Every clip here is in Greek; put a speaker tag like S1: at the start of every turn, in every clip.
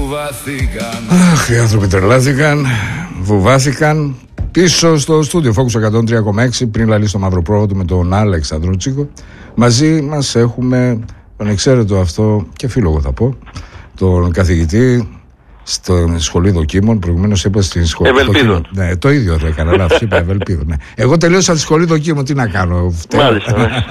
S1: Αχ, οι άνθρωποι τρελάθηκαν, βουβάθηκαν. Πίσω στο στούντιο Focus 103,6 πριν λαλεί στο Μαυροπρόοδο με τον Άλεξ Ανδρούτσικο. Μαζί μας έχουμε τον εξαίρετο αυτό και φίλο θα πω, τον καθηγητή στο σχολείο δοκίμων. Προηγουμένως είπα στη σχολή
S2: Ευελπίδων.
S1: Ναι, το ίδιο το έκανα, λάθος, είπα Ευελπίδων. Ναι. Εγώ τελείωσα τη σχολή δοκίμων, τι να κάνω.
S2: Μάλιστα.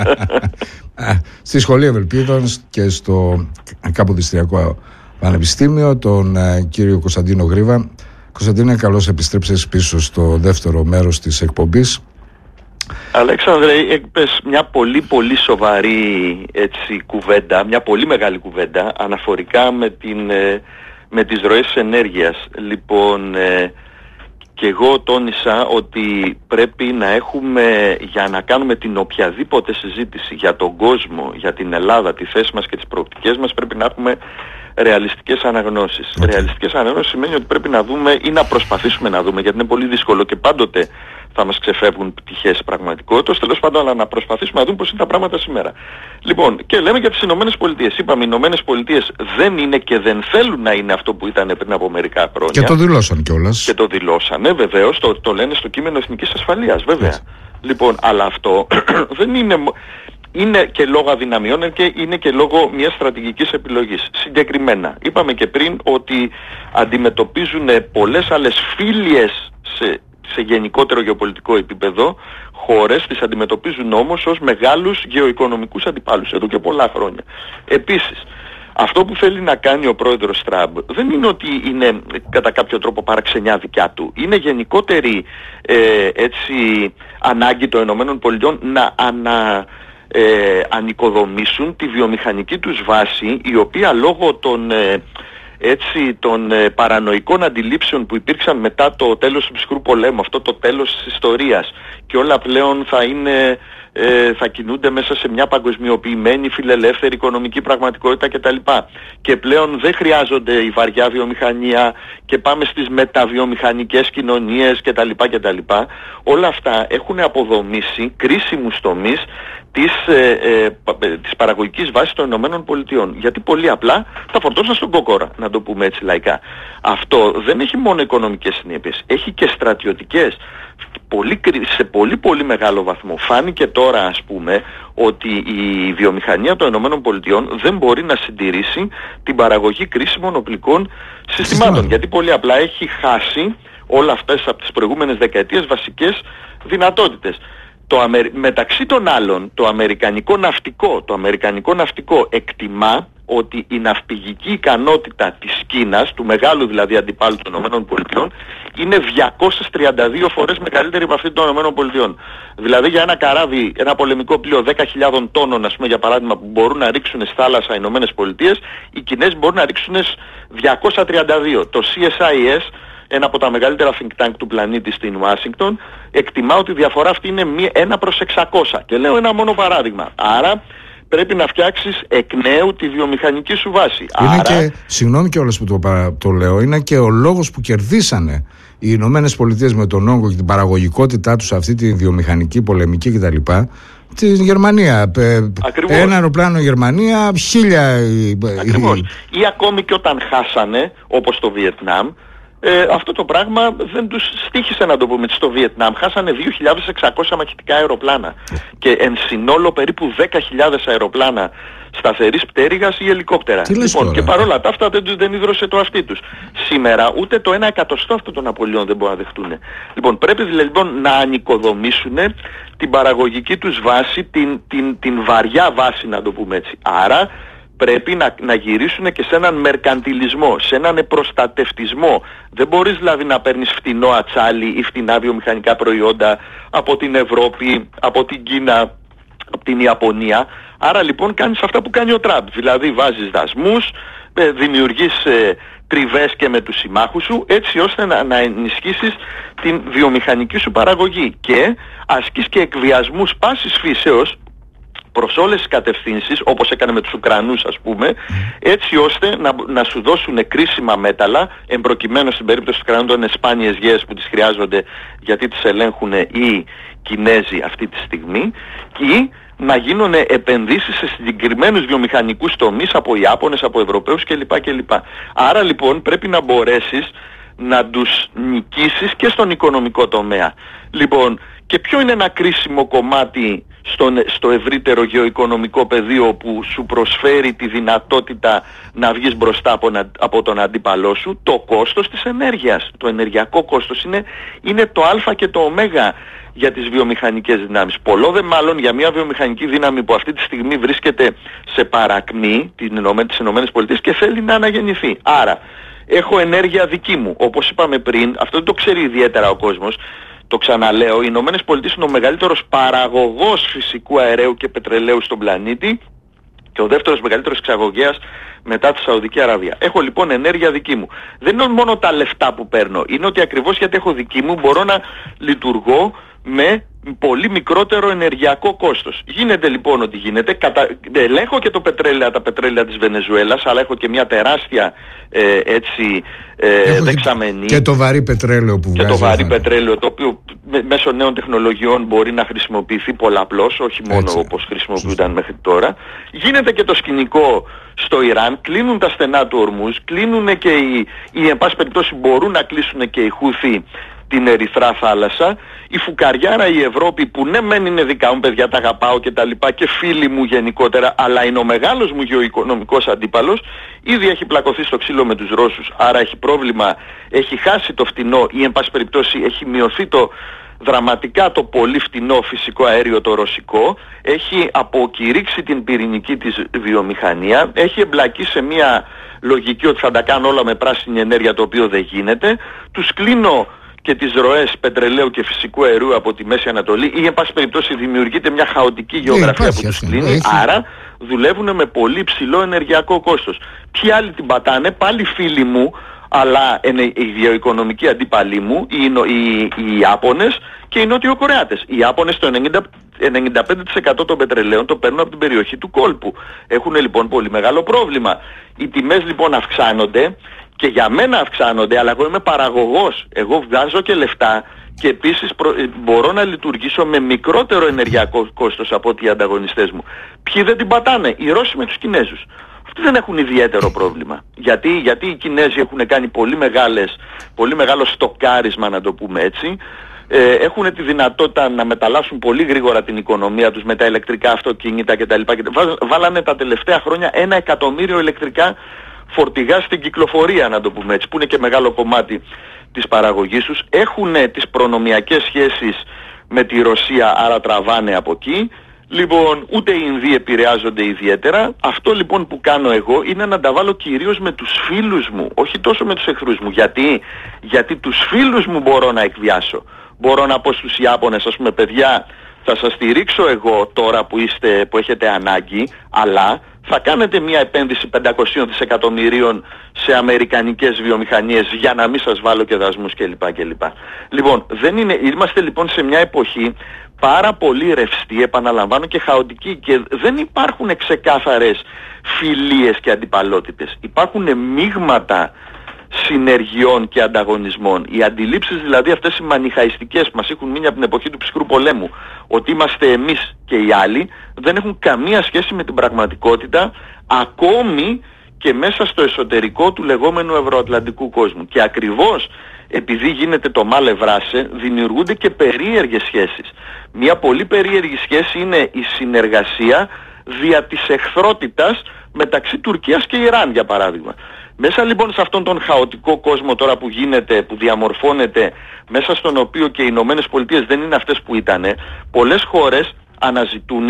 S1: Στη σχολή Ευελπίδων και στο Καποδιστριακό Πανεπιστήμιο, τον κύριο Κωνσταντίνο Γρίβα. Κωνσταντίνε, καλώς επιστρέψες πίσω στο δεύτερο μέρος της εκπομπής.
S2: Αλέξανδρε, είπες μια πολύ σοβαρή κουβέντα, μια πολύ μεγάλη κουβέντα αναφορικά με τις ροές της ενέργειας. Λοιπόν, και εγώ τόνισα ότι πρέπει να έχουμε, για να κάνουμε την οποιαδήποτε συζήτηση για τον κόσμο, για την Ελλάδα, τη θέση μας και τις προοπτικές μας, πρέπει να έχουμε ρεαλιστικές αναγνώσεις. Ρεαλιστικές αναγνώσεις σημαίνει ότι πρέπει να δούμε ή να προσπαθήσουμε να δούμε, γιατί είναι πολύ δύσκολο και πάντοτε θα μας ξεφεύγουν πτυχές πραγματικότητας, τέλος πάντων, αλλά να προσπαθήσουμε να δούμε πώς είναι τα πράγματα σήμερα. Λοιπόν, και λέμε για τις Ηνωμένες Πολιτείες. Είπαμε, οι Ηνωμένες Πολιτείες δεν είναι και δεν θέλουν να είναι αυτό που ήταν πριν από μερικά χρόνια.
S1: Και το δηλώσαν κιόλας.
S2: Και το δηλώσανε, βεβαίως, το λένε στο κείμενο εθνικής ασφαλείας, βέβαια. Λοιπόν, αλλά αυτό δεν είναι... Είναι και λόγω αδυναμιών και είναι και λόγω μιας στρατηγικής επιλογής. Συγκεκριμένα, είπαμε και πριν ότι αντιμετωπίζουν πολλές άλλες φίλιες σε γενικότερο γεωπολιτικό επίπεδο χώρες, τις αντιμετωπίζουν όμως ως μεγάλους γεωοικονομικούς αντιπάλους εδώ και πολλά χρόνια. Επίσης, αυτό που θέλει να κάνει ο πρόεδρος Τραμπ δεν είναι ότι είναι κατά κάποιο τρόπο παραξενιά δικιά του. Είναι γενικότερη ανάγκη των ΗΠΑ να ανοικοδομήσουν τη βιομηχανική τους βάση, η οποία λόγω των παρανοϊκών αντιλήψεων που υπήρξαν μετά το τέλος του ψυχρού πολέμου, αυτό το τέλος της ιστορίας, και όλα πλέον θα κινούνται μέσα σε μια παγκοσμιοποιημένη φιλελεύθερη οικονομική πραγματικότητα κτλ. Και πλέον δεν χρειάζονται η βαριά βιομηχανία και πάμε στις μεταβιομηχανικές κοινωνίες κτλ. Όλα αυτά έχουν αποδομήσει κρίσιμους τομείς της παραγωγικής βάσης των Ηνωμένων Πολιτειών. Γιατί πολύ απλά τα φορτώσαν στον κόκορα, να το πούμε έτσι λαϊκά. Αυτό δεν έχει μόνο οικονομικές συνέπειες, έχει και στρατιωτικές. Σε πολύ μεγάλο βαθμό φάνηκε τώρα, ας πούμε, ότι η βιομηχανία των Ηνωμένων Πολιτειών δεν μπορεί να συντηρήσει την παραγωγή κρίσιμων οπλικών συστημάτων, γιατί πολύ απλά έχει χάσει όλα αυτές από τις προηγούμενες δεκαετίες βασικές δυνατότητες. Μεταξύ των άλλων, το αμερικανικό ναυτικό εκτιμά ότι η ναυπηγική ικανότητα της Κίνας, του μεγάλου δηλαδή αντιπάλου των ΗΠΑ, είναι 232 φορές μεγαλύτερη από αυτή των ΗΠΑ. Δηλαδή για ένα καράβι, ένα πολεμικό πλοίο 10.000 τόνων, ας πούμε, για παράδειγμα, που μπορούν να ρίξουν στη θάλασσα οι ΗΠΑ, οι Κινέζοι μπορούν να ρίξουν 232. Το CSIS, ένα από τα μεγαλύτερα think tank του πλανήτη στην Ουάσιγκτον, εκτιμά ότι η διαφορά αυτή είναι 1 προς 600. Και λέω ένα μόνο παράδειγμα. Άρα πρέπει να φτιάξεις εκ νέου τη βιομηχανική σου βάση.
S1: Είναι και, συγγνώμη κιόλας που το λέω, είναι και ο λόγος που κερδίσανε οι Ηνωμένες Πολιτείες με τον όγκο και την παραγωγικότητά τους, αυτή τη βιομηχανική, πολεμική κτλ. Στην Γερμανία. Ένα αεροπλάνο Γερμανία, 1000.
S2: Ακριβώς. Ή ακόμη και όταν χάσανε, όπως το Βιετνάμ, αυτό το πράγμα δεν τους στοίχησε, να το πούμε, στο Βιετνάμ. Χάσανε 2.600 μαχητικά αεροπλάνα και εν συνόλο περίπου 10.000 αεροπλάνα σταθερής πτέρυγας ή ελικόπτερα. Λοιπόν, και παρόλα τα αυτά δεν ίδρωσε το αυτί τους. Σήμερα ούτε το 1/100 αυτών των απολειών δεν μπορούν να δεχτούν. Λοιπόν, πρέπει λοιπόν να ανοικοδομήσουν την παραγωγική τους βάση, την βαριά βάση, να το πούμε έτσι. Άρα πρέπει να γυρίσουν και σε έναν μερκαντιλισμό, σε έναν προστατευτισμό. Δεν μπορείς δηλαδή να παίρνεις φτηνό ατσάλι ή φτηνά βιομηχανικά προϊόντα από την Ευρώπη, από την Κίνα, από την Ιαπωνία. Άρα λοιπόν κάνεις αυτά που κάνει ο Τραμπ. Δηλαδή βάζεις δασμούς, δημιουργείς τριβές και με τους συμμάχους σου, έτσι ώστε να ενισχύσεις την βιομηχανική σου παραγωγή και ασκείς και εκβιασμούς πάσης φύσεως προς όλες τις κατευθύνσεις, όπως έκανε με τους Ουκρανούς, ας πούμε, έτσι ώστε να σου δώσουν κρίσιμα μέταλλα, εμπροκειμένου στην περίπτωση των Ουκρανών σπάνιες γέες που τις χρειάζονται γιατί τις ελέγχουν οι Κινέζοι αυτή τη στιγμή, ή να γίνουν επενδύσεις σε συγκεκριμένους βιομηχανικούς τομείς από Ιάπωνες, από Ευρωπαίους κλπ. Άρα λοιπόν πρέπει να μπορέσεις να τους νικήσεις και στον οικονομικό τομέα. Λοιπόν, και ποιο είναι ένα κρίσιμο κομμάτι στο ευρύτερο γεωοικονομικό πεδίο που σου προσφέρει τη δυνατότητα να βγεις μπροστά από τον αντίπαλό σου? Το κόστος της ενέργειας. Το ενεργειακό κόστος είναι το α και το ω για τις βιομηχανικές δυνάμεις. Πολλό δε μάλλον για μια βιομηχανική δύναμη που αυτή τη στιγμή βρίσκεται σε παρακμή τις ΗΠΑ και θέλει να αναγεννηθεί. Άρα έχω ενέργεια δική μου. Όπως είπαμε πριν, αυτό δεν το ξέρει ιδιαίτερα ο κόσμος. Το ξαναλέω, οι Ηνωμένες Πολιτείες είναι ο μεγαλύτερος παραγωγός φυσικού αερίου και πετρελαίου στον πλανήτη και ο δεύτερος μεγαλύτερος εξαγωγέας μετά τη Σαουδική Αραβία. Έχω λοιπόν ενέργεια δική μου. Δεν είναι μόνο τα λεφτά που παίρνω, είναι ότι ακριβώς γιατί έχω δική μου μπορώ να λειτουργώ με πολύ μικρότερο ενεργειακό κόστος. Γίνεται λοιπόν ότι γίνεται. Ελέγχω και τα πετρέλαια της Βενεζουέλας, αλλά έχω και μια τεράστια δεξαμενή.
S1: Και το βαρύ πετρέλαιο που βγάζει.
S2: Και το βαρύ πετρέλαιο, το οποίο μέσω νέων τεχνολογιών μπορεί να χρησιμοποιηθεί πολλαπλώς, όχι μόνο όπως χρησιμοποιούνταν μέχρι τώρα. Γίνεται και το σκηνικό στο Ιράν, κλείνουν τα στενά του Ορμούζ, κλείνουν και εν πάση περιπτώσει μπορούν να κλείσουν και οι Χούθι την Ερυθρά θάλασσα. Η φουκαριάρα η Ευρώπη, που ναι μεν είναι δικά μου παιδιά, τα αγαπάω και τα λοιπά και φίλοι μου γενικότερα, αλλά είναι ο μεγάλος μου γεωοικονομικός αντίπαλος, ήδη έχει πλακωθεί στο ξύλο με τους Ρώσους, άρα έχει πρόβλημα, έχει χάσει το φτηνό ή εν πάση περιπτώσει έχει μειωθεί δραματικά το πολύ φτηνό φυσικό αέριο το ρωσικό, έχει αποκηρύξει την πυρηνική της βιομηχανία, έχει εμπλακεί σε μια λογική ότι θα τα κάνω όλα με πράσινη ενέργεια, το οποίο δεν γίνεται. Τους κλείνω και τις ροές πετρελαίου και φυσικού αερίου από τη Μέση Ανατολή ή εν πάση περιπτώσει δημιουργείται μια χαοτική γεωγραφία που τους κλείνει, άρα δουλεύουν με πολύ ψηλό ενεργειακό κόστος. Ποιοι άλλοι την πατάνε? Πάλι φίλοι μου, αλλά οι γεωοικονομικοί αντίπαλοι μου, οι Ιάπωνες και οι Νότιο Κορεάτες. Οι Ιάπωνες το 95% των πετρελαίων το παίρνουν από την περιοχή του κόλπου. Έχουν λοιπόν πολύ μεγάλο πρόβλημα. Οι τιμές λοιπόν αυξάνονται και για μένα αυξάνονται, αλλά εγώ είμαι παραγωγός. Εγώ βγάζω και λεφτά και επίσης μπορώ να λειτουργήσω με μικρότερο ενεργειακό κόστος από ότι οι ανταγωνιστές μου. Ποιοι δεν την πατάνε? Οι Ρώσοι με τους Κινέζους. Αυτοί δεν έχουν ιδιαίτερο πρόβλημα. Γιατί οι Κινέζοι έχουν κάνει πολύ μεγάλο στοκάρισμα, να το πούμε έτσι. Έχουν τη δυνατότητα να μεταλλάσσουν πολύ γρήγορα την οικονομία τους με τα ηλεκτρικά αυτοκίνητα κτλ. Βάλανε τα τελευταία χρόνια 1 εκατομμύριο ηλεκτρικά φορτηγά στην κυκλοφορία, να το πούμε έτσι, που είναι και μεγάλο κομμάτι της παραγωγής τους. Έχουν τις προνομιακές σχέσεις με τη Ρωσία, άρα τραβάνε από εκεί. Λοιπόν, ούτε οι Ινδοί επηρεάζονται ιδιαίτερα. Αυτό λοιπόν που κάνω εγώ είναι να τα βάλω κυρίως με τους φίλους μου, όχι τόσο με τους εχθρούς μου. Γιατί τους φίλους μου μπορώ να εκβιάσω. Μπορώ να πω στους Ιάπωνες, ας πούμε, παιδιά, θα σας στηρίξω εγώ τώρα που έχετε ανάγκη, αλλά θα κάνετε μια επένδυση 500 δισεκατομμυρίων σε αμερικανικές βιομηχανίες για να μην σας βάλω και δασμούς κλπ. Λοιπόν, είμαστε λοιπόν σε μια εποχή πάρα πολύ ρευστή, επαναλαμβάνω, και χαοτική, και δεν υπάρχουν ξεκάθαρες φιλίες και αντιπαλότητες. Υπάρχουν μείγματα συνεργειών και ανταγωνισμών. Οι αντιλήψεις δηλαδή αυτές οι μανιχαϊστικές που μας έχουν μείνει από την εποχή του ψυχρού πολέμου, ότι είμαστε εμείς και οι άλλοι, δεν έχουν καμία σχέση με την πραγματικότητα, ακόμη και μέσα στο εσωτερικό του λεγόμενου ευρωατλαντικού κόσμου. Και ακριβώς επειδή γίνεται το μάλε βράσε, δημιουργούνται και περίεργες σχέσεις. Μια πολύ περίεργη σχέση είναι η συνεργασία δια της εχθρότητας μεταξύ Τουρκίας και Ιράν, για παράδειγμα. Μέσα λοιπόν σε αυτόν τον χαοτικό κόσμο τώρα που γίνεται, που διαμορφώνεται, μέσα στον οποίο και οι Ηνωμένες Πολιτείες δεν είναι αυτές που ήτανε, πολλές χώρες αναζητούν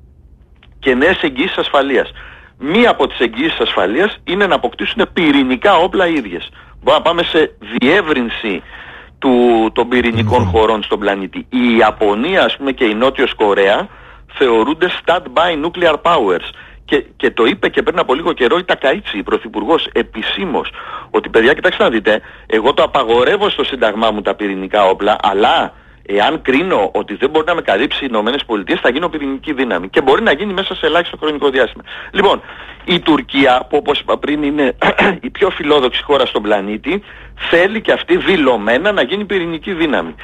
S2: και νέες εγγύησεις ασφαλείας. Μία από τις εγγύησεις ασφαλείας είναι να αποκτήσουν πυρηνικά όπλα ίδιες. Μπορούμε να πάμε σε διεύρυνση των πυρηνικών χωρών στον πλανήτη. Η Ιαπωνία, ας πούμε, και η Νότιος Κορέα θεωρούνται stand-by nuclear powers. Και το είπε και πριν από λίγο καιρό η Τακαΐτσι, η πρωθυπουργός, επισήμως, ότι παιδιά, κοιτάξτε να δείτε, εγώ το απαγορεύω στο σύνταγμά μου τα πυρηνικά όπλα, αλλά εάν κρίνω ότι δεν μπορεί να με καλύψει οι Ηνωμένες Πολιτείες, θα γίνω πυρηνική δύναμη. Και μπορεί να γίνει μέσα σε ελάχιστο χρονικό διάστημα. Λοιπόν, η Τουρκία, που όπως είπα πριν είναι η πιο φιλόδοξη χώρα στον πλανήτη, θέλει και αυτή δηλωμένα να γίνει πυρηνική δύναμη.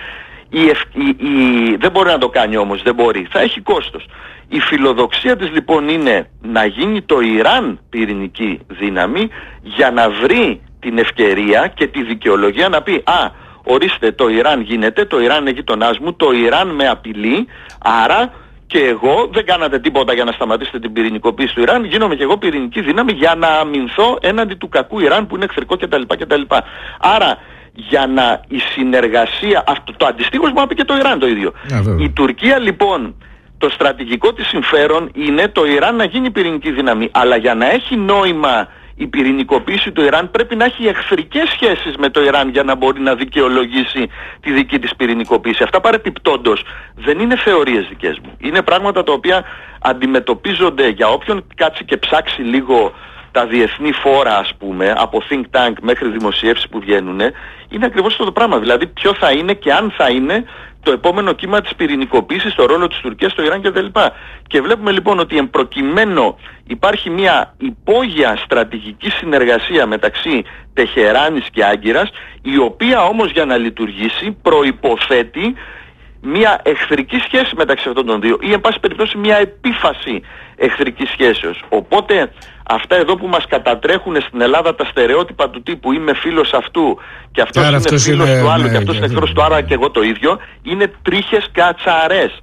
S2: Δεν μπορεί να το κάνει όμως, δεν μπορεί. Θα έχει κόστος. Η φιλοδοξία της λοιπόν είναι να γίνει το Ιράν πυρηνική δύναμη για να βρει την ευκαιρία και τη δικαιολογία να πει ορίστε, το Ιράν γίνεται, το Ιράν είναι γειτονάς μου, το Ιράν με απειλεί, άρα και εγώ δεν κάνατε τίποτα για να σταματήσετε την πυρηνικοποίηση του Ιράν, γίνομαι και εγώ πυρηνική δύναμη για να αμυνθώ έναντι του κακού Ιράν που είναι εχθρικό κτλ. Άρα για να η συνεργασία, το αντιστοίχως μου είπε και το Ιράν το ίδιο. Η Τουρκία λοιπόν, το στρατηγικό της συμφέρον είναι το Ιράν να γίνει πυρηνική δύναμη, αλλά για να έχει νόημα η πυρηνικοποίηση του Ιράν πρέπει να έχει εχθρικές σχέσεις με το Ιράν για να μπορεί να δικαιολογήσει τη δική της πυρηνικοποίηση. Αυτά παρεπιπτόντως δεν είναι θεωρίες δικές μου. Είναι πράγματα τα οποία αντιμετωπίζονται για όποιον κάτσει και ψάξει λίγο τα διεθνή φόρα, ας πούμε, από think tank μέχρι δημοσιεύσεις που βγαίνουν, είναι ακριβώς αυτό το πράγμα. Δηλαδή ποιο θα είναι και αν θα είναι το επόμενο κύμα της πυρηνικοποίησης, το ρόλο της Τουρκίας στο Ιράν κτλ. Και βλέπουμε λοιπόν ότι εμπροκειμένου υπάρχει μια υπόγεια στρατηγική συνεργασία μεταξύ Τεχεράνης και Άγκυρας, η οποία όμως για να λειτουργήσει προϋποθέτει μια εχθρική σχέση μεταξύ αυτών των δύο ή εν πάση περιπτώσει μια επίφαση εχθρικής σχέσεως. Οπότε αυτά εδώ που μας κατατρέχουν στην Ελλάδα τα στερεότυπα του τύπου είμαι φίλος αυτού και αυτός είναι φίλος του άλλου και αυτός είναι εχθρός του, άρα και εγώ το ίδιο, είναι τρίχες κατσαρές.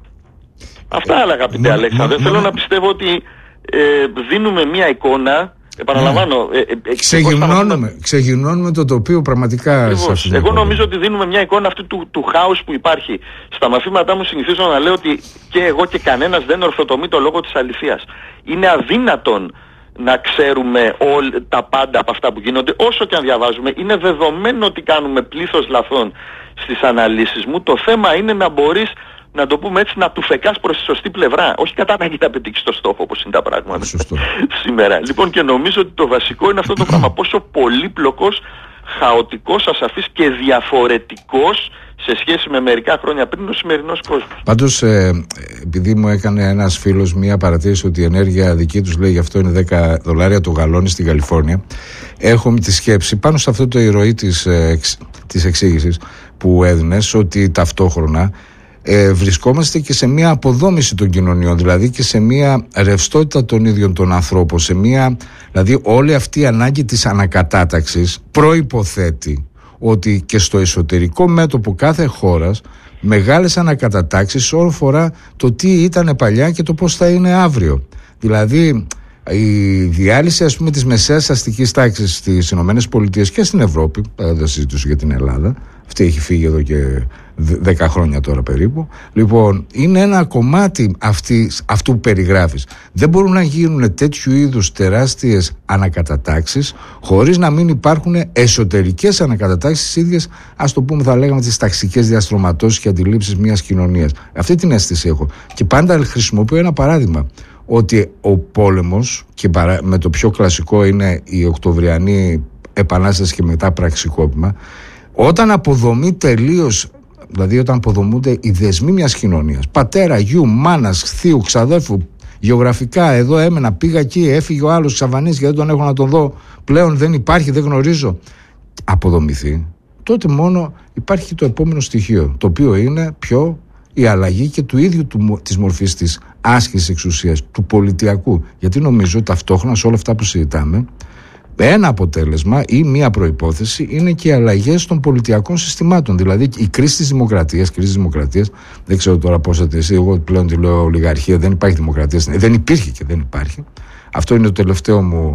S2: Αυτά έλεγα, αγαπητέ Αλέξανδρε. Θέλω να πιστεύω ότι δίνουμε μια εικόνα. Επαναλαμβάνω.
S1: Ξεγυμνώνουμε το τοπίο πραγματικά.
S2: Εγώ νομίζω ότι δίνουμε μια εικόνα αυτού του χάους που υπάρχει. Στα μαθήματά μου συνηθίζω να λέω ότι και εγώ και κανένας δεν ορθοτομεί το λόγο της αληθείας. Είναι αδύνατον να ξέρουμε τα πάντα από αυτά που γίνονται, όσο και αν διαβάζουμε. Είναι δεδομένο ότι κάνουμε πλήθος λαθών στις αναλύσεις μου. Το θέμα είναι να μπορείς, να το πούμε έτσι, να του φεκάς προς τη σωστή πλευρά. Όχι κατά ανάγκη να πετύχεις το στόχο όπως είναι τα πράγματα σήμερα. Λοιπόν, και νομίζω ότι το βασικό είναι αυτό το πράγμα. Πόσο πολύπλοκος, χαοτικός, ασαφής και διαφορετικός σε σχέση με μερικά χρόνια πριν ο σημερινός κόσμος.
S1: Πάντως, επειδή μου έκανε ένας φίλος μία παρατήρηση ότι η ενέργεια δική τους, λέει, γι' αυτό είναι $10 το γαλόνι στην Καλιφόρνια, έχω τη σκέψη πάνω σε αυτό το ηρωή της εξήγησης που έδινες, ότι ταυτόχρονα βρισκόμαστε και σε μια αποδόμηση των κοινωνιών, δηλαδή και σε μια ρευστότητα των ίδιων των ανθρώπων, σε μια, δηλαδή όλη αυτή η ανάγκη της ανακατάταξης προϋποθέτει ότι και στο εσωτερικό μέτωπο κάθε χώρας μεγάλες ανακατατάξεις όσον αφορά το τι ήταν παλιά και το πώς θα είναι αύριο. Δηλαδή η διάλυση, ας πούμε, της μεσαίας αστικής τάξης στις Ηνωμένες Πολιτείες και στην Ευρώπη, δεν συζητήσω για την Ελλάδα, αυτή έχει φύγει εδώ και 10 χρόνια τώρα περίπου. Λοιπόν, είναι ένα κομμάτι αυτού που περιγράφεις. Δεν μπορούν να γίνουν τέτοιου είδους τεράστιες ανακατατάξεις χωρίς να μην υπάρχουν εσωτερικές ανακατατάξεις ίδιες, ας το πούμε, θα λέγαμε, τις ταξικές διαστρωματώσεις και αντιλήψεις μιας κοινωνίας. Αυτή την αίσθηση έχω. Και πάντα χρησιμοποιώ ένα παράδειγμα, ότι ο πόλεμος, και με το πιο κλασικό είναι η Οκτωβριανή Επανάσταση και μετά πραξικόπημα, όταν αποδομεί τελείως, δηλαδή όταν αποδομούνται οι δεσμοί μιας κοινωνίας, πατέρα, γιου, μάνας, θείου, ξαδέρφου, γεωγραφικά εδώ έμενα, πήγα εκεί, έφυγε ο άλλος, ξαφανίστηκε, δεν τον έχω να τον δω, πλέον δεν υπάρχει, δεν γνωρίζω, αποδομηθεί, τότε μόνο υπάρχει το επόμενο στοιχείο, το οποίο είναι η αλλαγή και του ίδιου της μορφής της άσκησης εξουσίας, του πολιτιακού. Γιατί νομίζω ταυτόχρονα σε όλα αυτά που συζητάμε, ένα αποτέλεσμα ή μία προϋπόθεση είναι και οι αλλαγές των πολιτιακών συστημάτων. Δηλαδή η κρίση της δημοκρατίας, δεν ξέρω τώρα πώς θα τη, εγώ πλέον τη λέω ολιγαρχία, δεν υπάρχει δημοκρατία, δεν υπήρχε και δεν υπάρχει. Αυτό είναι το τελευταίο μου,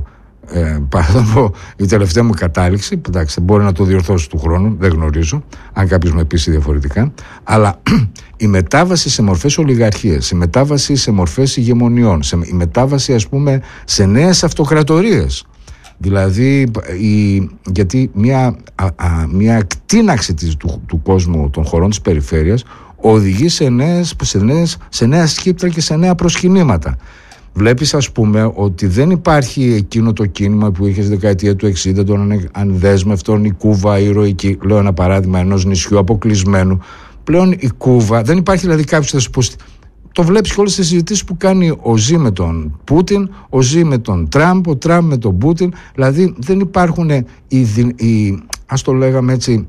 S1: η τελευταία μου κατάληξη. Εντάξει, μπορεί να το διορθώσω του χρόνου, δεν γνωρίζω, αν κάποιος με πείσει διαφορετικά. Αλλά η μετάβαση σε μορφές ολιγαρχίας, η μετάβαση σε μορφές ηγεμονιών, η μετάβαση, ας πούμε, σε νέες αυτοκρατορίες. Δηλαδή, γιατί μια κτίναξη του κόσμου των χωρών της περιφέρειας οδηγεί σε νέα σκύπτρα και σε νέα προσκυνήματα. Βλέπεις, ας πούμε, ότι δεν υπάρχει εκείνο το κίνημα που είχε στη δεκαετία του 60 των ανδέσμευτων, η Κούβα, η ηρωική, λέω ένα παράδειγμα ενός νησιού αποκλεισμένου. Πλέον η Κούβα, δεν υπάρχει δηλαδή κάποιος θα σου πω. Το βλέπεις και όλες τις συζητήσεις που κάνει ο Ζι με τον Πούτιν, ο Ζι με τον Τραμπ, ο Τραμπ με τον Πούτιν. Δηλαδή δεν υπάρχουν ας το λέγαμε έτσι,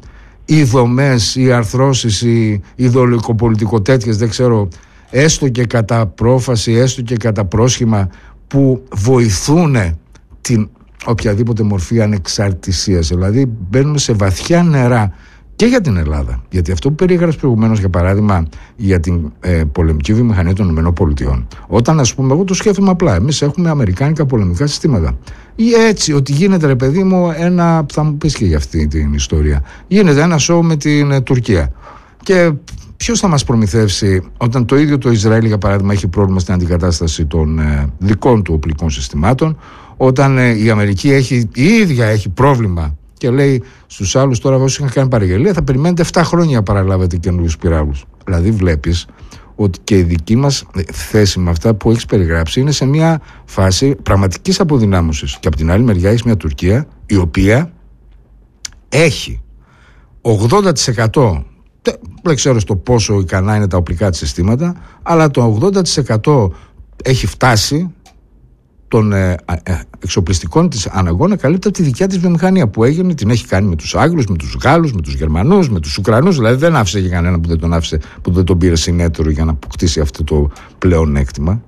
S1: οι δομές, οι αρθρώσεις, οι ιδεολογικοπολιτικοτέτοιες, δεν ξέρω, έστω και κατά πρόφαση, έστω και κατά πρόσχημα, που βοηθούν την οποιαδήποτε μορφή ανεξαρτησίας. Δηλαδή μπαίνουμε σε βαθιά νερά και για την Ελλάδα. Γιατί αυτό που περιέγραψε προηγουμένως, για παράδειγμα, για την πολεμική βιομηχανία των ΗΠΑ, όταν, ας πούμε, εγώ το σκέφτομαι απλά, εμείς έχουμε αμερικάνικα πολεμικά συστήματα. Ή έτσι, ότι γίνεται, ρε παιδί μου, θα μου πεις και για αυτή την ιστορία, γίνεται ένα σοου με την Τουρκία. Και ποιος θα μας προμηθεύσει όταν το ίδιο το Ισραήλ, για παράδειγμα, έχει πρόβλημα στην αντικατάσταση των δικών του οπλικών συστημάτων, όταν η Αμερική η ίδια έχει πρόβλημα και λέει στους άλλους, τώρα όσοι είχαν κάνει παραγγελία, θα περιμένετε 7 χρόνια να παραλάβετε καινούριους πυράβλους. Δηλαδή βλέπεις ότι και η δική μας θέση με αυτά που έχεις περιγράψει είναι σε μια φάση πραγματικής αποδυνάμωσης. Και από την άλλη μεριά έχεις μια Τουρκία η οποία έχει 80%, δεν ξέρω στο πόσο ικανά είναι τα οπλικά της συστήματα, αλλά το 80% έχει φτάσει των εξοπλιστικών της αναγκών να καλύπτει από τη δικιά της βιομηχανία που έγινε, την έχει κάνει με τους Άγγλους, με τους Γάλλους, με τους Γερμανούς, με τους Ουκρανούς. Δηλαδή δεν άφησε για κανένα που δεν τον πήρε συνέτερο για να αποκτήσει αυτό το πλεονέκτημα.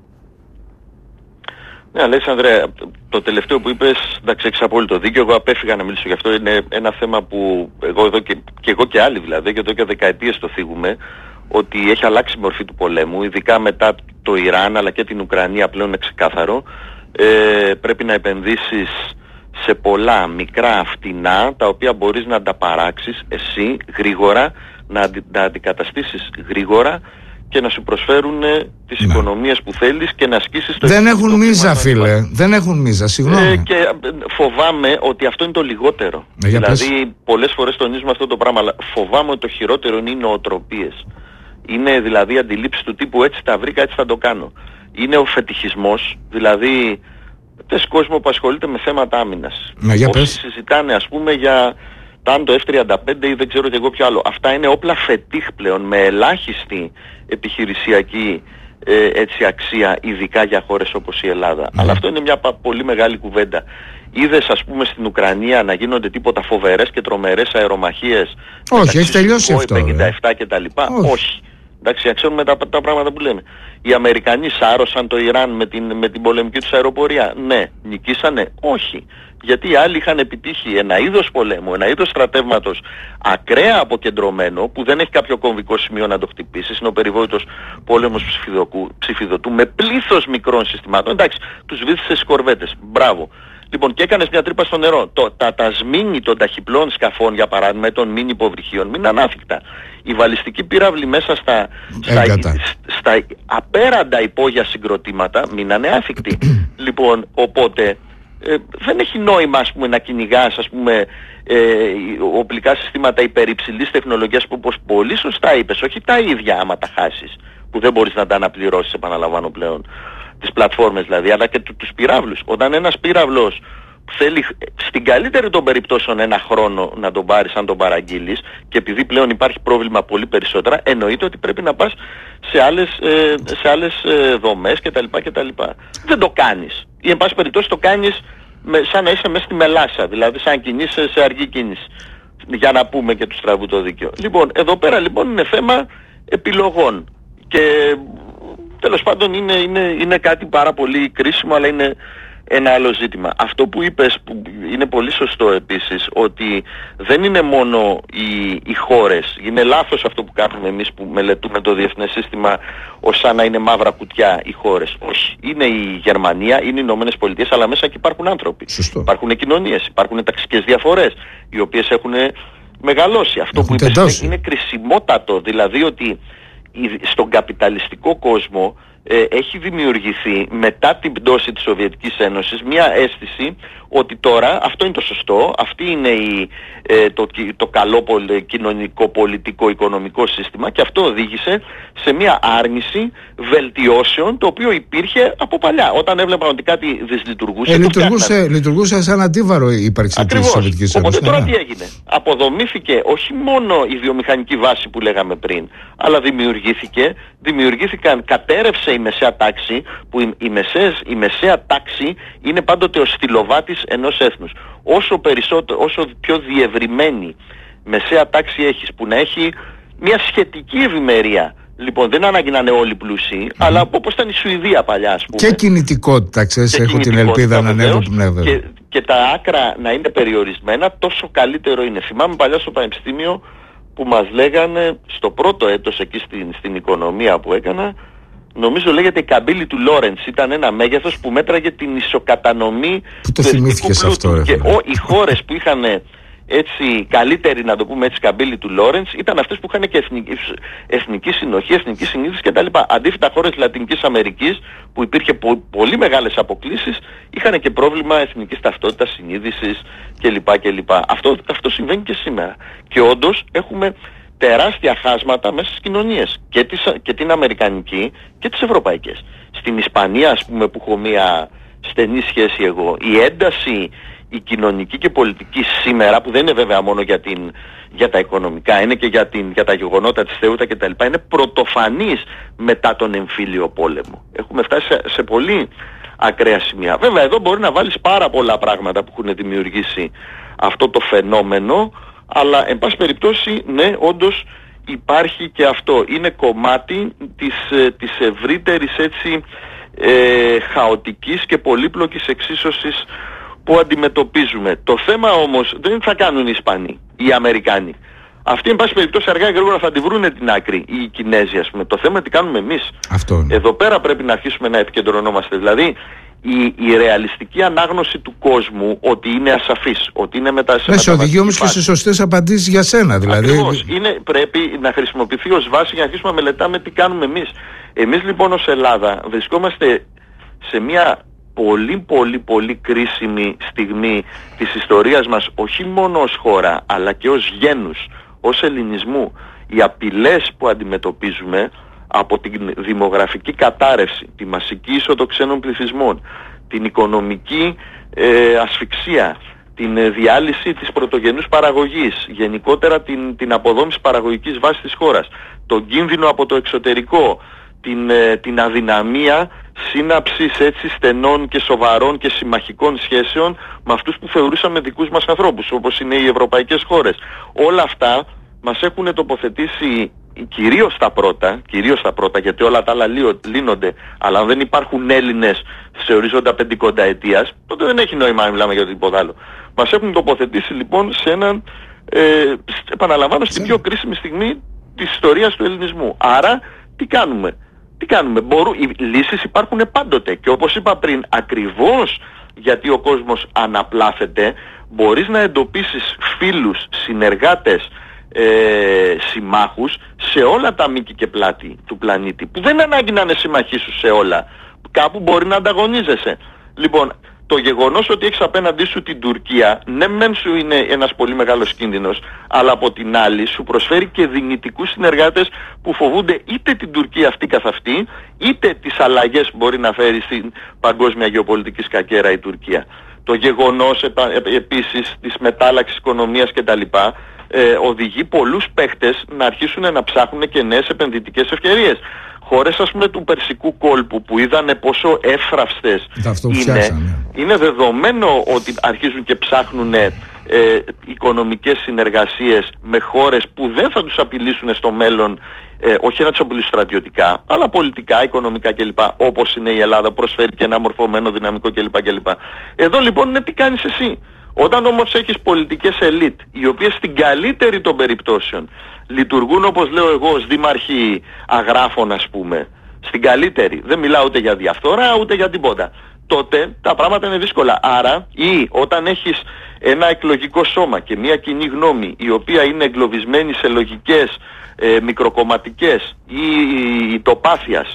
S2: Ναι, Αλέξανδρε, το τελευταίο που είπες, εντάξει, έχεις απόλυτο δίκιο. Εγώ απέφυγα να μιλήσω γι' αυτό. Είναι ένα θέμα που εγώ και άλλοι δηλαδή, και εδώ και δεκαετίες το θίγουμε, ότι έχει αλλάξει η μορφή του πολέμου, ειδικά μετά το Ιράν αλλά και την Ουκρανία πλέον είναι ξεκάθαρο. Πρέπει να επενδύσεις σε πολλά μικρά φτηνά, τα οποία μπορείς να ανταπαράξεις εσύ γρήγορα, να αντικαταστήσεις γρήγορα και να σου προσφέρουν τις οικονομίες που θέλεις και να ασκήσεις το...
S1: Δεν έχουν μίζα, φίλε. Δεν έχουν μίζα, συγγνώμη.
S2: Και φοβάμαι ότι αυτό είναι το λιγότερο. Δηλαδή πολλές φορές τονίζουμε αυτό το πράγμα, αλλά φοβάμαι ότι το χειρότερο είναι οι νοοτροπίες. Είναι δηλαδή αντιλήψεις του τύπου έτσι τα βρήκα, έτσι θα το κάνω. Είναι ο φετιχισμός, δηλαδή τες κόσμο που ασχολείται με θέματα άμυνας. Όσοι συζητάνε, ας πούμε, για αν το F-35 ή δεν ξέρω και εγώ ποιο άλλο. Αυτά είναι όπλα φετίχ πλέον, με ελάχιστη επιχειρησιακή αξία, ειδικά για χώρες όπως η Ελλάδα. Αλλά αυτό είναι μια πολύ μεγάλη κουβέντα. Είδες, ας πούμε, στην Ουκρανία να γίνονται τίποτα φοβερές και τρομερές αερομαχίες?
S1: Όχι, έχει τελειώσει αυτό.
S2: 57 και τα λοιπά. Όχι. Εντάξει, ξέρουμε τα πράγματα που λέμε. Οι Αμερικανοί σάρωσαν το Ιράν με την πολεμική τους αεροπορία? Ναι. Νικήσανε? Όχι. Γιατί οι άλλοι είχαν επιτύχει ένα είδος πολέμου, ένα είδος στρατεύματος ακραία αποκεντρωμένο, που δεν έχει κάποιο κομβικό σημείο να το χτυπήσει. Είναι ο περιβόητος πόλεμος ψηφιδωτού με πλήθος μικρών συστημάτων. Εντάξει, τους βύθισε στις κορβέτες. Μπράβο. Λοιπόν, και έκανες μια τρύπα στο νερό. Τα σμήνη των ταχυπλών σκαφών, για παράδειγμα, των μήνυ υποβρυχίων, μην ανάφικτα. Οι βαλιστικοί πύραυλοι μέσα στα απέραντα υπόγεια συγκροτήματα μείνανε άφικτοι. Λοιπόν, οπότε δεν έχει νόημα, ας πούμε, να κυνηγάς, ας πούμε, οπλικά συστήματα υπερυψηλής τεχνολογίας που, όπως πολύ σωστά είπες, όχι τα ίδια άμα τα χάσεις, που δεν μπορείς να τα αναπληρώσεις, επαναλαμβάνω πλέον, τις πλατφόρμες δηλαδή, αλλά και τους πυράβλους. Όταν ένας πύραυλος θέλει στην καλύτερη των περιπτώσεων ένα χρόνο να τον πάρεις αν τον παραγγείλεις, και επειδή πλέον υπάρχει πρόβλημα πολύ περισσότερα, εννοείται ότι πρέπει να πας σε άλλες δομές κτλ. Δεν το κάνεις. Ή εν πάση περιπτώσει το κάνεις σαν να είσαι μέσα στη μελάσα, δηλαδή σαν να κινείσαι σε αργή κίνηση. Για να πούμε και του στραβού το δίκαιο. Λοιπόν, εδώ πέρα λοιπόν είναι θέμα επιλογών. Και τέλος πάντων είναι κάτι πάρα πολύ κρίσιμο, αλλά είναι ένα άλλο ζήτημα. Αυτό που είπες, που είναι πολύ σωστό επίσης, ότι δεν είναι μόνο οι χώρες. Είναι λάθος αυτό που κάνουμε εμείς που μελετούμε το διεθνές σύστημα ως σαν να είναι μαύρα κουτιά οι χώρες. Όχι. Είναι η Γερμανία, είναι οι Ηνωμένες Πολιτείες, αλλά μέσα εκεί υπάρχουν άνθρωποι. Σωστό. Υπάρχουν κοινωνίες, υπάρχουν ταξικές διαφορές, οι οποίες έχουν μεγαλώσει. Αυτό που είπες είναι κρισιμότατο. Δηλαδή ότι στον καπιταλιστικό κόσμο έχει δημιουργηθεί μετά την πτώση της Σοβιετικής Ένωσης μια αίσθηση ότι τώρα αυτό είναι το σωστό, αυτή είναι το καλό κοινωνικό, πολιτικό, οικονομικό σύστημα, και αυτό οδήγησε σε μια άρνηση βελτιώσεων το οποίο υπήρχε από παλιά. Όταν έβλεπαν ότι κάτι δυσλειτουργούσε,
S1: λειτουργούσε σαν αντίβαρο η ύπαρξη της Σοβιετικής Ένωσης.
S2: Οπότε τώρα τι έγινε? Αποδομήθηκε όχι μόνο η βιομηχανική βάση που λέγαμε πριν, αλλά κατέρευσε η μεσαία τάξη, που η μεσαία τάξη είναι πάντοτε ο στυλοβάτης ενός έθνους. Όσο πιο διευρυμένη μεσαία τάξη έχεις, που να έχει μια σχετική ευημερία. Λοιπόν, δεν ανάγκη να είναι όλοι πλούσιοι, αλλά όπως ήταν η Σουηδία παλιά, ας πούμε.
S1: Και κινητικότητα, ξέρεις, έχω την ελπίδα να ανέβω που πνεύω.
S2: Και τα άκρα να είναι περιορισμένα, τόσο καλύτερο είναι. Θυμάμαι παλιά στο πανεπιστήμιο που μας λέγανε, στο πρώτο έτος εκεί στην οικονομία που έκανα, νομίζω λέγεται η καμπύλη του Λόρεντς. Ήταν ένα μέγεθος που μέτραγε την ισοκατανομή
S1: του εθνικού πλούτου.
S2: Και οι χώρες που είχαν έτσι καλύτερη, να το πούμε έτσι, καμπύλη του Λόρεντς ήταν αυτές που είχαν και εθνική συνοχή, εθνική συνείδηση κτλ. Αντίθετα, χώρες Λατινικής Αμερικής που υπήρχε πολύ μεγάλες αποκλίσεις είχαν και πρόβλημα εθνικής ταυτότητας, συνείδησης κλπ. Αυτό συμβαίνει και σήμερα. Και όντως έχουμε τεράστια χάσματα μέσα στις κοινωνίες, και την αμερικανική και τις ευρωπαϊκές. Στην Ισπανία, ας πούμε, που έχω μια στενή σχέση εγώ, η ένταση η κοινωνική και πολιτική σήμερα, που δεν είναι βέβαια μόνο για τα οικονομικά, είναι και για τα γεγονότα της Θεούτα κτλ., είναι πρωτοφανής μετά τον εμφύλιο πόλεμο. Έχουμε φτάσει σε πολύ ακραία σημεία. Βέβαια εδώ μπορεί να βάλεις πάρα πολλά πράγματα που έχουν δημιουργήσει αυτό το φαινόμενο, αλλά εν πάση περιπτώσει, ναι, όντως υπάρχει και αυτό. Είναι κομμάτι της ευρύτερης έτσι χαοτικής και πολύπλοκης εξίσωσης που αντιμετωπίζουμε. Το θέμα όμως δεν θα κάνουν οι Ισπανοί, οι Αμερικάνοι. Αυτοί εν πάση περιπτώσει αργά ή γρήγορα θα τη βρούνε την άκρη, οι Κινέζοι, ας πούμε. Το θέμα είναι τι κάνουμε εμείς. Εδώ πέρα πρέπει να αρχίσουμε να επικεντρωνόμαστε. Δηλαδή η ρεαλιστική ανάγνωση του κόσμου ότι είναι ασαφής, ότι είναι
S1: σε οδηγεί όμως και σε σωστές απαντήσεις για σένα. Δηλαδή.
S2: Ακριβώς. Πρέπει να χρησιμοποιηθεί ως βάση για να αρχίσουμε να μελετάμε τι κάνουμε εμείς. Εμείς λοιπόν ως Ελλάδα βρισκόμαστε σε μια πολύ κρίσιμη στιγμή της ιστορίας μας, όχι μόνο ως χώρα αλλά και ως γένους, ως ελληνισμού. Οι απειλές που αντιμετωπίζουμε από την δημογραφική κατάρρευση, τη μασική είσοδο ξένων πληθυσμών, την οικονομική ασφυξία, την διάλυση της πρωτογενούς παραγωγής, γενικότερα την αποδόμηση παραγωγικής βάσης της χώρας, τον κίνδυνο από το εξωτερικό, την αδυναμία σύναψης έτσι στενών και σοβαρών και συμμαχικών σχέσεων με αυτούς που θεωρούσαμε δικούς μας ανθρώπους, όπως είναι οι ευρωπαϊκές χώρες. Όλα αυτά μας έχουν τοποθετήσει κυρίως τα πρώτα, γιατί όλα τα άλλα λύνονται, αλλά αν δεν υπάρχουν Έλληνες σε ορίζοντα 50 ετίας, τότε δεν έχει νόημα να μιλάμε για τίποτα άλλο. Μας έχουν τοποθετήσει λοιπόν σε έναν, επαναλαμβάνω, στην πιο κρίσιμη στιγμή της ιστορίας του ελληνισμού. Άρα τι κάνουμε? Οι λύσεις υπάρχουν πάντοτε, και όπως είπα πριν, ακριβώς γιατί ο κόσμος αναπλάθεται, μπορείς να εντοπίσεις φίλους, συνεργάτες, συμμάχους σε όλα τα μήκη και πλάτη του πλανήτη, που δεν ανάγκη να είναι συμμαχοί σου σε όλα, κάπου μπορεί να ανταγωνίζεσαι. Λοιπόν, το γεγονός ότι έχεις απέναντί σου την Τουρκία, ναι μεν σου είναι ένας πολύ μεγάλος κίνδυνος, αλλά από την άλλη σου προσφέρει και δυνητικούς συνεργάτες που φοβούνται είτε την Τουρκία αυτή καθ' αυτή, είτε τις αλλαγές που μπορεί να φέρει στην παγκόσμια γεωπολιτική σκακέρα η Τουρκία. Το γεγονός επίσης της μετάλλαξης οικονομίας κτλ. Οδηγεί πολλούς παίχτες να αρχίσουν να ψάχνουν και νέες επενδυτικές ευκαιρίες. Χώρες, ας πούμε, του Περσικού κόλπου που είδανε πόσο εύθραυστες είναι δεδομένο ότι αρχίζουν και ψάχνουν οικονομικές συνεργασίες με χώρες που δεν θα τους απειλήσουν στο μέλλον, όχι να τους απειλήσουν στρατιωτικά, αλλά πολιτικά, οικονομικά κλπ. Όπως είναι η Ελλάδα, προσφέρει και ένα μορφωμένο δυναμικό κλπ. Εδώ λοιπόν είναι τι κάνεις εσύ. Όταν όμως έχεις πολιτικές ελίτ, οι οποίες στην καλύτερη των περιπτώσεων λειτουργούν, όπως λέω εγώ, ως δήμαρχοι αγράφων, ας πούμε, στην καλύτερη, δεν μιλάω ούτε για διαφθορά ούτε για τίποτα, τότε τα πράγματα είναι δύσκολα. Άρα, ή όταν έχεις ένα εκλογικό σώμα και μια κοινή γνώμη η οποία είναι εγκλωβισμένη σε λογικές μικροκομματικές ή τοπάθειας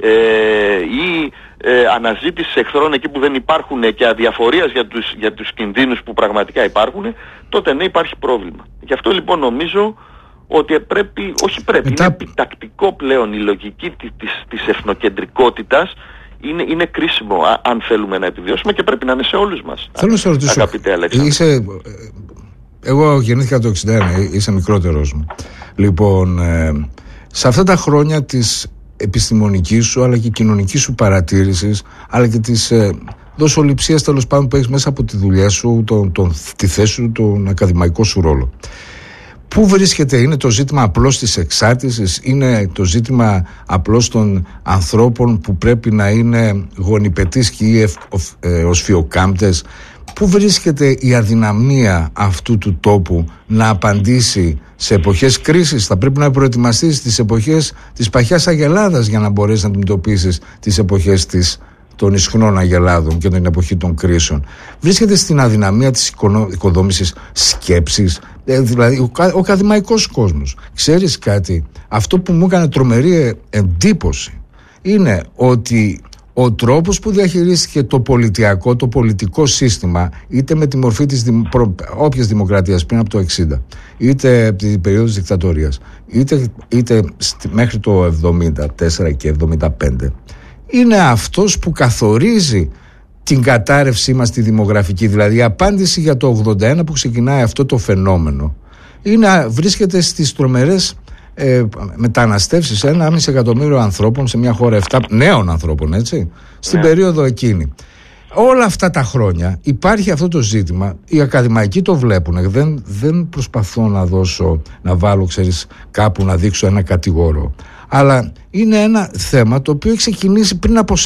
S2: ή αναζήτηση εχθρών εκεί που δεν υπάρχουν και αδιαφορίας για τους κινδύνους που πραγματικά υπάρχουν, τότε ναι, υπάρχει πρόβλημα. Γι' αυτό λοιπόν νομίζω ότι είναι επιτακτικό πλέον η λογική της εθνοκεντρικότητας. Είναι κρίσιμο αν θέλουμε να επιβιώσουμε, και πρέπει να είναι σε όλους μας.
S1: Θέλω να σε ρωτήσω, αγαπητέ Αλέξανδρε. Εγώ γεννήθηκα το 1961, είσαι μικρότερος μου. Λοιπόν, σε αυτά τα χρόνια της επιστημονικής σου αλλά και κοινωνικής σου παρατήρησης, αλλά και της δοσοληψίας τέλος πάντων που έχεις μέσα από τη δουλειά σου, τη θέση σου, τον ακαδημαϊκό σου ρόλο, Πού βρίσκεται, είναι το ζήτημα απλώς της εξάρτησης, είναι το ζήτημα απλώς των ανθρώπων που πρέπει να είναι γονιπετίσκοι ή οσφιοκάμπτες? Πού βρίσκεται η αδυναμία αυτού του τόπου να απαντήσει σε εποχές κρίσης? Θα πρέπει να προετοιμαστείς στις εποχές της παχιάς αγελάδας για να μπορέσεις να αντιμετωπίσεις τις εποχές των ισχνών αγελάδων και την εποχή των κρίσεων. Βρίσκεται στην αδυναμία της οικοδόμησης σκέψης, δηλαδή ο ακαδημαϊκός κόσμος. Ξέρεις κάτι, αυτό που μου έκανε τρομερή εντύπωση είναι ότι ο τρόπος που διαχειρίστηκε το πολιτικό σύστημα, είτε με τη μορφή της όποιας δημοκρατίας πριν από το 60, είτε από την περίοδο της δικτατορίας, είτε μέχρι το 74 και 75, είναι αυτός που καθορίζει την κατάρρευσή μας τη δημογραφική. Δηλαδή η απάντηση για το 81 που ξεκινάει αυτό το φαινόμενο βρίσκεται στις τρομερές μεταναστεύσεις 1,5 εκατομμύριο ανθρώπων σε μια χώρα 7 νέων ανθρώπων, έτσι, στην περίοδο εκείνη. Όλα αυτά τα χρόνια υπάρχει αυτό το ζήτημα. Οι ακαδημαϊκοί το βλέπουν. Δεν προσπαθώ να βάλω, ξέρεις, κάπου να δείξω ένα κατηγορό. Αλλά είναι ένα θέμα το οποίο έχει ξεκινήσει πριν από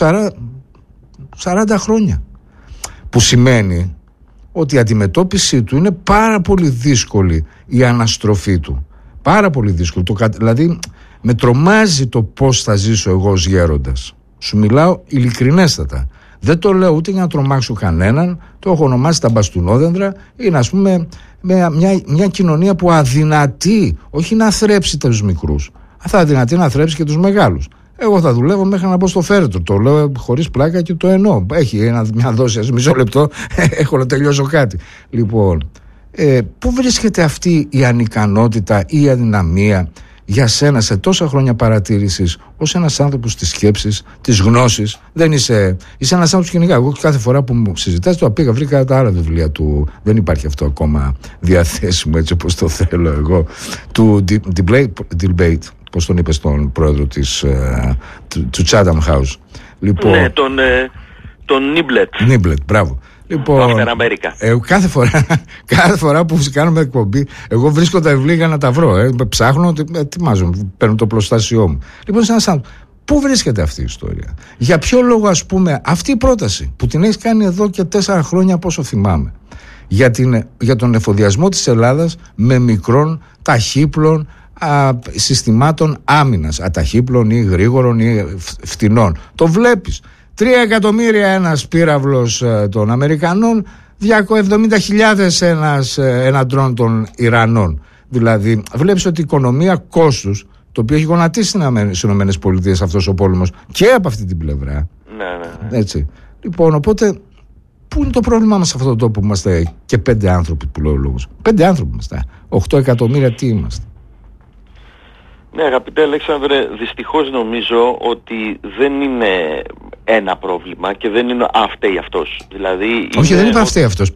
S1: 40 χρόνια. Που σημαίνει ότι η αντιμετώπιση του είναι πάρα πολύ δύσκολη, η αναστροφή του. Πάρα πολύ δύσκολο. Δηλαδή με τρομάζει το πώς θα ζήσω εγώ ως γέροντας. Σου μιλάω ειλικρινέστατα. Δεν το λέω ούτε για να τρομάξω κανέναν. Το έχω ονομάσει τα μπαστούνόδεντρα. Είναι, ας πούμε, μια κοινωνία που αδυνατεί όχι να θρέψει τους μικρούς, θα αδυνατεί να θρέψει και τους μεγάλους. Εγώ θα δουλεύω μέχρι να μπω στο φέρετρο. Το λέω χωρίς πλάκα και το εννοώ. Έχει μια δόση, μισό λεπτό, έχω να τελειώσω κάτι. Λοιπόν, πού βρίσκεται αυτή η ανικανότητα ή η αδυναμία για σένα σε τόσα χρόνια παρατήρησης ως ένας άνθρωπος της σκέψης, της γνώσης? Δεν είσαι ένας άνθρωπος γενικά. Εγώ κάθε φορά που μου συζητάς το πήγα, βρήκα τα άλλα βιβλία του. Δεν υπάρχει αυτό ακόμα διαθέσιμο έτσι όπως το θέλω εγώ. Του Debate, πώς τον είπες, τον πρόεδρο του Chatham House. Λοιπόν,
S2: ναι, τον Niblett.
S1: Μπράβο. Λοιπόν, κάθε φορά που κάνουμε εκπομπή, εγώ βρίσκω τα βιβλία για να τα βρω. Ψάχνω, ετοιμάζω, παίρνω το πλωστάσιό μου. Λοιπόν, πού βρίσκεται αυτή η ιστορία? Για ποιο λόγο, ας πούμε, αυτή η πρόταση που την έχεις κάνει εδώ και 4 χρόνια, πόσο θυμάμαι, για τον εφοδιασμό της Ελλάδας με μικρών ταχύπλων συστημάτων άμυνας, αταχύπλων ή γρήγορων ή φτηνών. Το βλέπεις. 3 εκατομμύρια ένας πύραυλος των Αμερικανών, 270.000 ένα ντρόν των Ιρανών. Δηλαδή βλέπεις ότι η οικονομία κόστους, το οποίο έχει γονατίσει στις ΗΠΑ αυτός ο πόλεμος και από αυτή την πλευρά. Ναι. Έτσι. Λοιπόν, οπότε πού είναι το πρόβλημά μας σε αυτόν τον τόπο που είμαστε και 5 άνθρωποι που λέω λόγους? 5 άνθρωποι είμαστε. 8 εκατομμύρια τι είμαστε?
S2: Ναι, αγαπητέ Αλέξανδρε, δυστυχώς νομίζω ότι δεν είναι ένα πρόβλημα και δεν είναι φταίει αυτός. Δηλαδή,
S1: όχι, δεν είναι φταίει αυτός.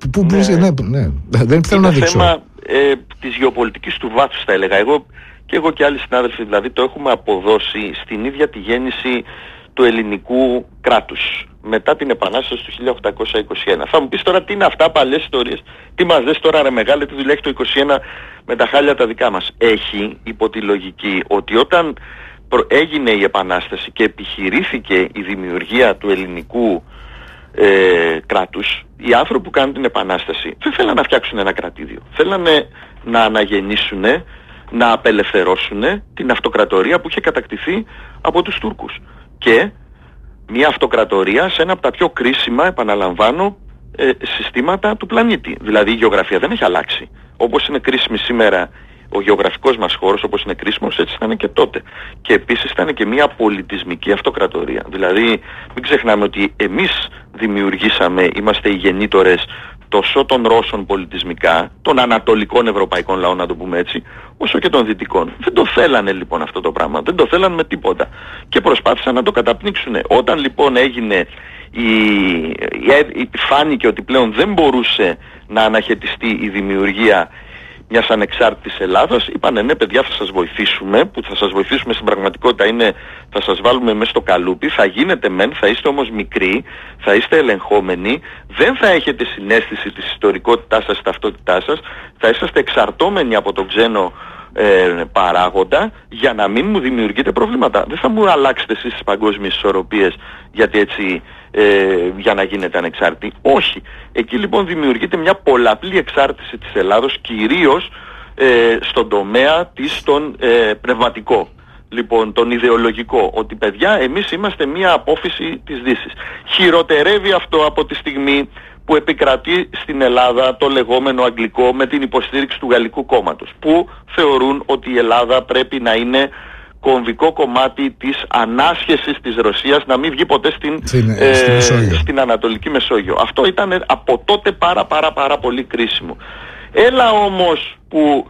S1: Δεν θέλω να δείξω.
S2: Είναι θέμα της γεωπολιτικής του βάθους, θα έλεγα. Εγώ και άλλοι συνάδελφοι δηλαδή το έχουμε αποδώσει στην ίδια τη γέννηση του ελληνικού κράτους μετά την Επανάσταση του 1821. Θα μου πεις τώρα τι είναι αυτά, παλιές ιστορίες? Τι μας λες τώρα, ρε μεγάλε, τι δουλειά έχει το 21 με τα χάλια τα δικά μας? Έχει υπό τη λογική ότι όταν έγινε η Επανάσταση και επιχειρήθηκε η δημιουργία του ελληνικού κράτους, οι άνθρωποι που κάνουν την Επανάσταση δεν θέλαν να φτιάξουν ένα κρατήδιο. Θέλανε να αναγεννήσουν, να απελευθερώσουν την αυτοκρατορία που είχε κατακτηθεί από τους Τούρκους. Και μια αυτοκρατορία σε ένα από τα πιο κρίσιμα, επαναλαμβάνω, συστήματα του πλανήτη. Δηλαδή η γεωγραφία δεν έχει αλλάξει. Όπως είναι κρίσιμη σήμερα ο γεωγραφικός μας χώρος, όπως είναι κρίσιμος, έτσι ήταν και τότε. Και επίσης ήταν και μια πολιτισμική αυτοκρατορία. Δηλαδή μην ξεχνάμε ότι εμείς δημιουργήσαμε, είμαστε οι γεννήτορες τόσο των Ρώσων πολιτισμικά, των ανατολικών ευρωπαϊκών λαών, να το πούμε έτσι, όσο και των δυτικών. Δεν το θέλανε λοιπόν αυτό το πράγμα, δεν το θέλανε με τίποτα. Και προσπάθησαν να το καταπνίξουν. Όταν λοιπόν έγινε φάνηκε ότι πλέον δεν μπορούσε να αναχαιτιστεί η δημιουργία μιας ανεξάρτητης Ελλάδος, είπανε ναι παιδιά θα σας βοηθήσουμε, που θα σας βοηθήσουμε στην πραγματικότητα είναι θα σας βάλουμε μέσα στο καλούπι, θα γίνετε μεν, θα είστε όμως μικροί, θα είστε ελεγχόμενοι, δεν θα έχετε συναίσθηση της ιστορικότητάς σας, της ταυτότητάς σας, θα είσαστε εξαρτώμενοι από τον ξένο παράγοντα για να μην μου δημιουργείτε προβλήματα. Δεν θα μου αλλάξετε εσείς τις παγκόσμιες ισορροπίες γιατί έτσι για να γίνετε ανεξάρτητοι. Όχι. Εκεί λοιπόν δημιουργείται μια πολλαπλή εξάρτηση της Ελλάδος, κυρίως στον τομέα της τον πνευματικό. Λοιπόν, τον ιδεολογικό, ότι παιδιά εμείς είμαστε μια απόφυση της Δύσης. Χειροτερεύει αυτό από τη στιγμή που επικρατεί στην Ελλάδα το λεγόμενο αγγλικό με την υποστήριξη του Γαλλικού κόμματος, που θεωρούν ότι η Ελλάδα πρέπει να είναι κομβικό κομμάτι της ανάσχεσης της Ρωσίας, να μην βγει ποτέ στην Ανατολική Μεσόγειο. Αυτό ήταν από τότε πάρα πολύ κρίσιμο. Έλα όμως που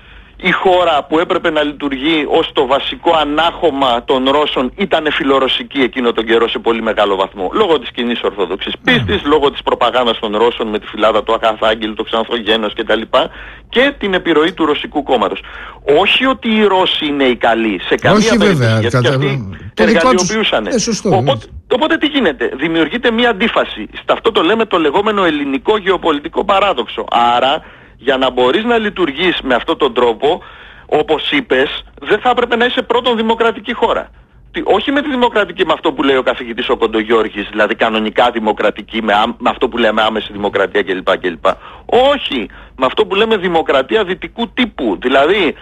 S2: η χώρα που έπρεπε να λειτουργεί ως το βασικό ανάχωμα των Ρώσων ήταν φιλορωσική εκείνο τον καιρό σε πολύ μεγάλο βαθμό. Λόγω της κοινής ορθόδοξης πίστης, λόγω της προπαγάνδας των Ρώσων με τη φυλάδα του Αγαθάγγελου, το Ξανθογένος κτλ. Και την επιρροή του ρωσικού κόμματος. Όχι ότι οι Ρώσοι είναι οι καλοί, σε καμία περίπτωση, γιατί και αυτοί εργαλειοποιούσαν. Οπότε τι γίνεται, δημιουργείται μια αντίφαση. Αυτό το λέμε το λεγόμενο ελληνικό γεωπολιτικό παράδοξο. Άρα, για να μπορείς να λειτουργείς με αυτόν τον τρόπο, όπως είπες, δεν θα έπρεπε να είσαι πρώτον δημοκρατική χώρα. Όχι με τη δημοκρατική, με αυτό που λέει ο καθηγητής ο Κοντογιώργης, δηλαδή κανονικά δημοκρατική, με αυτό που λέμε άμεση δημοκρατία κλπ. Όχι, με αυτό που λέμε δημοκρατία δυτικού τύπου. Δηλαδή,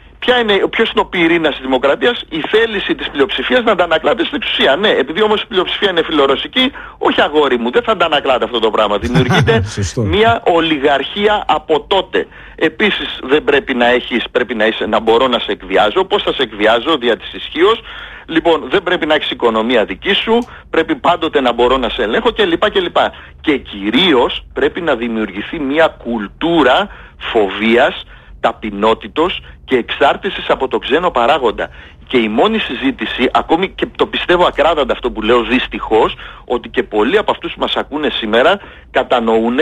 S2: ποιος είναι ο πυρήνας της δημοκρατίας? Η θέληση της πλειοψηφίας να αντανακλάται στην εξουσία. Ναι, επειδή όμως η πλειοψηφία είναι φιλορωσική, όχι αγόρι μου, δεν θα αντανακλάται αυτό το πράγμα. Δημιουργείται μια ολιγαρχία από τότε. Επίσης δεν πρέπει να έχεις, να μπορώ να σε εκβιάζω. Πώς θα σε εκβιάζω? Δια της ισχύως. Λοιπόν, δεν πρέπει να έχεις οικονομία δική σου, πρέπει πάντοτε να μπορώ να σε ελέγχω κλπ. Και κυρίως πρέπει να δημιουργηθεί μια κουλτούρα φοβίας, ταπεινότητος και εξάρτησης από τον ξένο παράγοντα. Και η μόνη συζήτηση, ακόμη και το πιστεύω ακράδαντα αυτό που λέω δυστυχώς, ότι και πολλοί από αυτούς που μας ακούνε σήμερα κατανοούν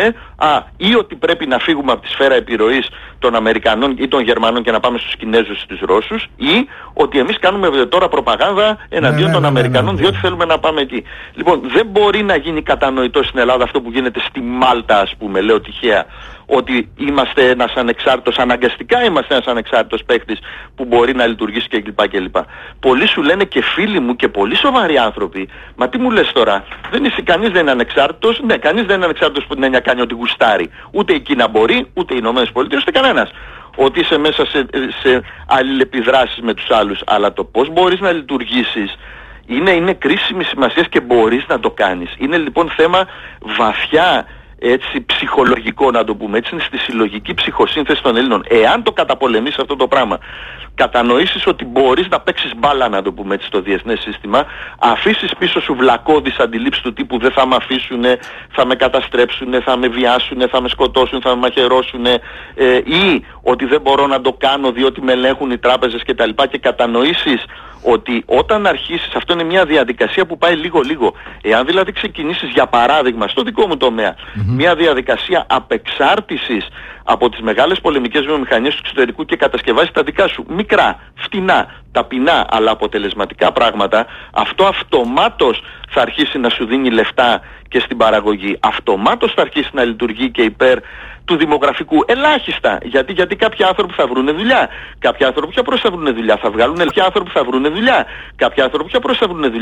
S2: ή ότι πρέπει να φύγουμε από τη σφαίρα επιρροής των Αμερικανών ή των Γερμανών και να πάμε στους Κινέζους ή στους Ρώσους, ή ότι εμείς κάνουμε τώρα προπαγάνδα εναντίον των Αμερικανών διότι θέλουμε να πάμε εκεί. Λοιπόν, δεν μπορεί να γίνει κατανοητό στην Ελλάδα αυτό που γίνεται στη Μάλτα, ας πούμε, λέω τυχαία, ότι είμαστε ένας ανεξάρτητος, αναγκαστικά είμαστε ένας ανεξάρτητος παίκτης που μπορεί να λειτουργήσει κλπ. Πολλοί σου λένε και φίλοι μου και πολύ σοβαροί άνθρωποι, μα τι μου λες τώρα, κανείς δεν είναι ανεξάρτητος? Ναι, κανείς δεν είναι ανεξάρτητος που την έννοια κάνει ότι γουστάρει. Ούτε η Κίνα μπορεί, ούτε οι Ηνωμένες Πολιτείες, ούτε κανένας. Ότι είσαι μέσα σε αλληλεπιδράσεις με τους άλλους. Αλλά το πώς μπορείς να λειτουργήσεις είναι κρίσιμη σημασία και μπορείς να το κάνεις. Είναι λοιπόν θέμα βαθιά έτσι ψυχολογικό, να το πούμε έτσι, είναι στη συλλογική ψυχοσύνθεση των Ελλήνων. Εάν το καταπολεμήσεις αυτό το πράγμα, κατανοήσεις ότι μπορείς να παίξεις μπάλα, να το πούμε έτσι, στο διεθνές σύστημα, αφήσεις πίσω σου βλακώδεις αντιλήψεις του τύπου δεν θα με αφήσουνε, θα με καταστρέψουνε, θα με βιάσουνε, θα με σκοτώσουν, θα με μαχαιρώσουνε, ή ότι δεν μπορώ να το κάνω διότι με ελέγχουν οι τράπεζες κτλ. Και κατανοήσεις ότι όταν αρχίσεις, αυτό είναι μια διαδικασία που πάει λίγο-λίγο. Εάν δηλαδή ξεκινήσεις, για παράδειγμα, στο δικό μου τομέα, μια διαδικασία απεξάρτησης από τις μεγάλες πολεμικές βιομηχανίες του εξωτερικού και κατασκευάσεις τα δικά σου μικρά, φτηνά, ταπεινά αλλά αποτελεσματικά πράγματα, αυτό αυτομάτως θα αρχίσει να σου δίνει λεφτά και στην παραγωγή. Αυτομάτως θα αρχίσει να λειτουργεί και υπέρ του δημογραφικού. Ελάχιστα. Γιατί κάποιοι άνθρωποι θα βρούνε δουλειά. Κάποιοι άνθρωποι πιο προς θα βρούνε δουλειά. Θα βγάλουν κάποιοι άνθρωποι θα βρούνε δουλειά. Κάποιοι άνθρωποι πιο προς θα βρούνε δουλειά.